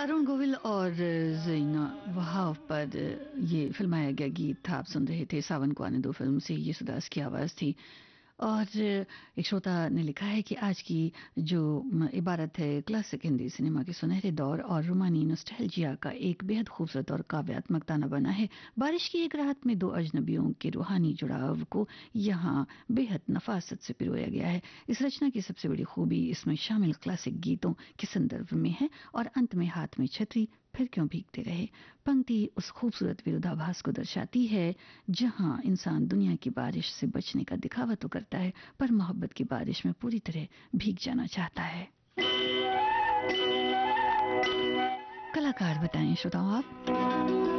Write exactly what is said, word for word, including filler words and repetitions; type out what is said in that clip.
अरुण गोविल और ज़ीना वहाब पर ये फिल्माया गया गीत था। आप सुन रहे थे सावन को आने दो फिल्म से, ये सुदास की आवाज़ थी। और एक श्रोता ने लिखा है कि आज की जो इबारत है क्लासिक हिंदी सिनेमा के सुनहरे दौर और रोमानी नॉस्टैल्जिया का एक बेहद खूबसूरत और काव्यात्मक ताना बना है। बारिश की एक रात में दो अजनबियों के रूहानी जुड़ाव को यहाँ बेहद नफासत से पिरोया गया है। इस रचना की सबसे बड़ी खूबी इसमें शामिल क्लासिक गीतों के संदर्भ में है और अंत में हाथ में छतरी फिर क्यों भीगते रहे पंक्ति उस खूबसूरत विरोधाभास को दर्शाती है जहां इंसान दुनिया की बारिश से बचने का दिखावा तो करता है पर मोहब्बत की बारिश में पूरी तरह भीग जाना चाहता है। कलाकार बताएं श्रोताओं आप।